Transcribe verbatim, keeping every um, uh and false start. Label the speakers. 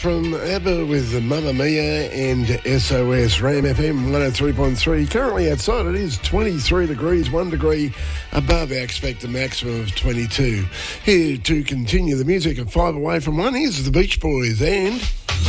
Speaker 1: From ABBA with Mamma Mia and S O S, Ram F M one oh three point three. Currently outside it is twenty-three degrees, one degree above our expected maximum of twenty-two. Here to continue the music at five away from one, here's the Beach Boys and...